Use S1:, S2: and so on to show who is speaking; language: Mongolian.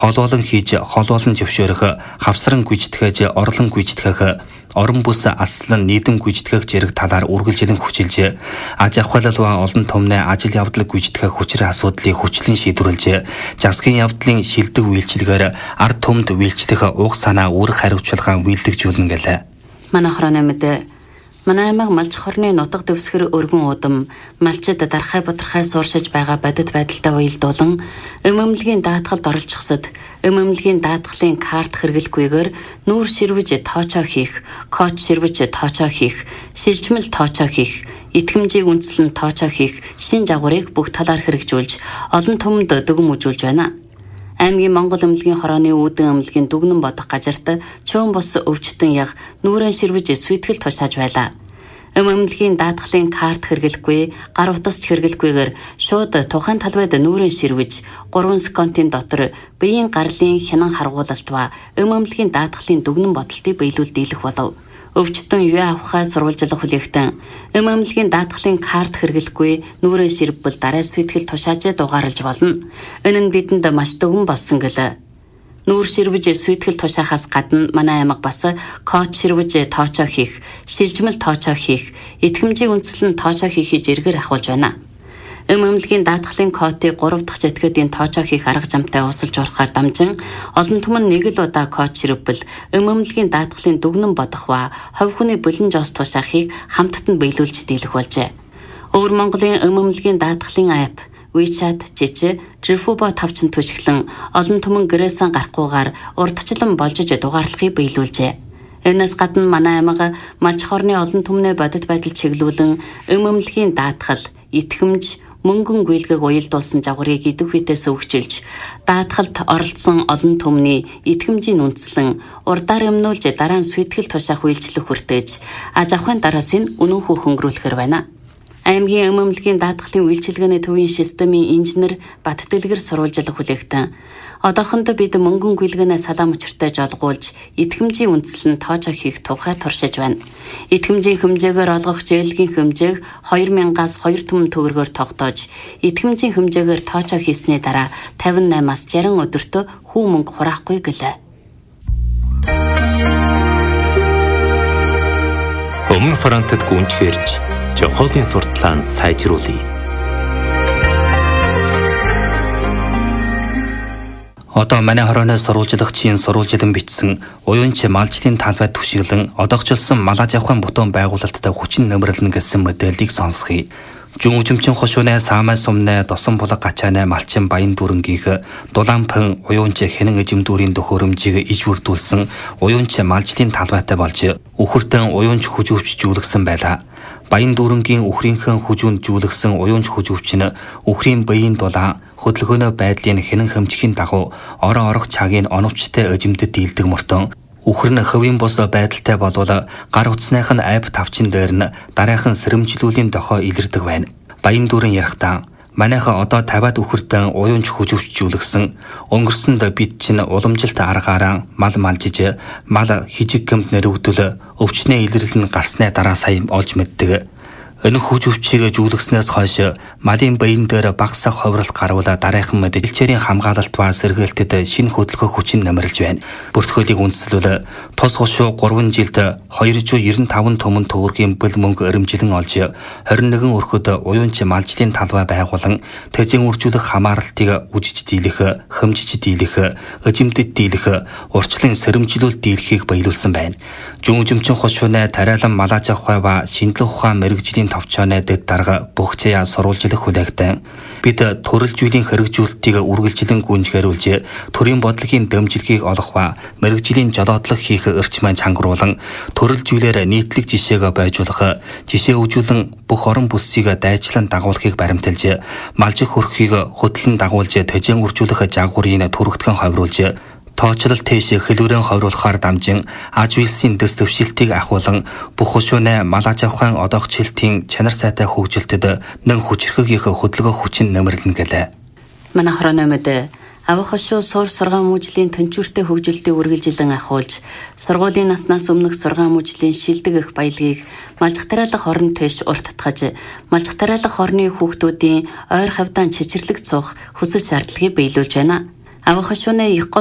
S1: холоолон хийж холоолон зөвшөөрөх, хавсран гүйцэтгэж орлон гүйцэтгэх, орон бүс алслан нийтэм гүйцэтгэх зэрэг талаар үргэлжлэн хүчилж, аж ахуйлал ба олон томны ажил явдал гүйцэтгэх хүчрэх асуудлыг хүчлэн шийдвэрлэж, засгийн явдлын шилдэг үйлчилгээр ард түмэнд үйлчлэх уг санаа үүрэг хариуцлагаа үйлдэгжүүлнэ гэлээ.
S2: Манай хорооны мэдээ манай аймаг малч хорны нутаг дэвсгэр өргөн удам малчид дарахай бодрохой сууршиж байгаа бодит байдалтай уялдуулан эмэмлэгийн даатгалд оролцохсод эмэмлэгийн даатгалын карт хэрэглэхгүйгээр нүүр ширвэж тоочоо хийх, коч ширвэж тоочоо хийх, шилжмэл тоочоо хийх, итгэмжийг үндэслэн тоочоо хийх шин жагварыг бүх талаар хэрэгжүүлж олон түмэнд дүгм үзүүлж байна. Аймгийн Монгол эмнэлгийн хорооны үүдэн эмнэлгийн дүгнэн бодох газарт чөөн бус өвчтөн яг нүүрэн ширвэж сүйтгэл тушааж байлаа. Эмнэлгийн даатгалын карт хэрэглэхгүй, гар утасч хэрэглэхгүйгээр шууд тухайн талбайд нүүрэн ширвэж 3 секундын дотор биеийн гарлын хянан харгуулалт ба эмнэлгийн даатгалын дүгнэн бодолтыг биелүүл дийлэх болов. Өвчтөн юу авахаа сурвалжлах хүлээгтэн эмнэлгийн даатгалын карт хэрэглэхгүй нүүрэн ширвбэл дараа сүйтгэл тушааж дугаарлаж болно. Энэ нь бидэнд маш дүгэн болсон гэлээ. Нүүр ширвэж сүйтгэл тушаахаас гадна манай аймаг бас коч ширвэж тоочоо хийх, шилжмэл тоочоо хийх, итгэмжийн үндэслэн тоочоо хийхийг зэргээр ахуулж байна. Эмнэлгийн даатгалын кодыг 3 дахь жетгэдийн тоочоо хийх арга замтай усалж урахаар дамжин олон түмэн нэг л удаа код ширвбэл эмнэлгийн даатгалын дүгнэн бодох ба хувь хүний бэлэн жос тушаахыг хамтд нь биелүүлж дийлэх болжээ. Өвөр Монголын эмнэлгийн даатгалын апп WeChat, Жижи, Жифуба тавчин түшиглэн олон түмэн гэрээсэн гарахгүйгээр урдчлан болж дугаарлахыг биелүүлжээ. Энэс гадна манай аймаг малч хорны олон түмний бодит байдал чиглүүлэн эмнэлгийн даатгал, итгэмж, мөнгөн гүйлгэг уялдуулсан жагварыг идэвхүйтэй сөвгчилж, даатгалд оролцсон олон түмний итгэмжийн үндэслэн урдаар эмнүүлж дараа нь сүйтгэл тушаах үйлчлэг хүртэж, аж ахуйн дараас нь үнэн хүү хөнгөрүүлэхэр байна. Аймгийн эмнэлгийн даатгалын үйлчилгээний төвийн системийн инженер Бат Дэлгэр сурвалжлах хүлээгтэн одоохондоо бид мөнгөн гүйлгээнээ салаам учиртай жолгуулж итгэмжийн үндэслэн тоочоо хийх тухай туршиж байна. Итгэмжийн хэмжээгээр олгох зээлгийн хэмжээг 2000-аас 2 түмэн төгрөгөөр тогтоож, итгэмжийн хэмжээгээр тоочоо хийсний дараа 58-аас 60 өдөртөө хүү мөнгө хураахгүй гэлээ.
S3: Өмнө Франтад гүнжгэрж Жохолын сурталаанд сайжруулъя.
S1: Одоо манай хорооны сурвалжлагчийн сурвалжлан бичсэн уюунч малчдын талбайд түшиглэн одоогчлсон малаж авахын бутуун байгуулалтад хүчин нэмэрлэнэ гэсэн мэдээллийг сонсхий. Жүн үжимчин хошууны саамай сумны досон булаг гачааны малчин баян дүрэнгийнх дулаанпан уюунч хэнэн эжимдүүрийн төхөөрөмжийг иж бүрдүүлсэн уюунч малчдын талбайтай болж үхэртэн уюунч хүжүүвчжүүлгсэн байлаа. Баян дүрэнгийн үхрийнхэн хүжүүнд жүүлгсэн уюунч хүжүүвч нь үхрийн биеийн дулаан хөдөлгөөнөө байдлын хэнэн хэмжихийн дагуу орон орох цагийн оновчтой эжимдэд дийлдэг мөртөн үхэр нь хөвийн бус байдалтай болвол гар утасных нь айп тавчин дээр нь дараахан сэрэмжлүүлийн дохоо илэрдэг байна. Баян дүрэн ярахтаа манайха одоо 50-аад үхэртэн уюунч хүжүүвчжүүлгсэн өнгөрсөнд бид чинь уламжилт аргаараа мал малжиж мал хижиг гэмт нэрвдэл өвчнээ илэрлэн гарсны дараа сая олж мэддэг. Энэ хүжүүвчийг жүүлгснээс хойш малын баян дээр багасаа ховролт гарвала дараахан мэдээлчээрийн хамгаалалт ба сэргээлтэд шинэ хөдөлгөөх хүчин нэмэрлж байна. Бүртгүүлийг үндэслэл тус хошуу 3 жилд 295 түмэн төгрөгийн бэл мөнгө өрөмжлөн олж 21 өрхөд уюунч малжлын талбай байгуулан тэжин үржүүлэх хамааралтыг үжиж дийлэх, хэмжиж дийлэх, эжимдэд дийлэх, урчлын сэрэмжлүүлэлт дийлэхийг баялуулсан байна. Жүн үжимчин хошууны тариалан малаж авах ба шинжлэх ухаан мэрэгжлийн товчооны дэд дарга бүх заяа сурвалжлах хүлээгтэн бид төрөл зүйлийн хэрэгжүүлэлтийг үргэлжлэн гүнжгэрүүлж төрийн бодлогын дэмжлэгийг олох ба мэрэгжлийн жолоодлого хийх эрчмээ чангруулан төрөл зүйлээр нийтлэг жишээг байжуулах, жишээ өгүүлэн бүх орон бүсийг дайчлан дагуулахыг баримталж, малжих хөрхийг хөдлөн дагуулж тэжээн үржүүлэх жагварыг түрэгтгэн ховруулж тоочлол тийш хэлүүрэн ховруулахаар дамжин аж үйлсийн дэс төвшилтийг ахуулан бүх хошууны малаж авахын одоогчлтын чанар сайтай хөгжилтэд нэн хүчрхэг их хөдөлгөөх хүчин нэмэрлэнэ гэлээ.
S2: Манай хорооны мэдээ авах хошуу сур сургаан мужлийн төнчүүртэй хөгжилтийг үргэлжилэн ахуулж сургуулийн наснаас өмнөх сургаан мужлийн шилдэг их баялагийг малжих тариалах орон тэш урт татгаж малжих тариалах орны хүүхдүүдийн ойр хавьдаан чичирлэг цуух хүсэл шаардлагыг биелүүлж байна. Авахашууны их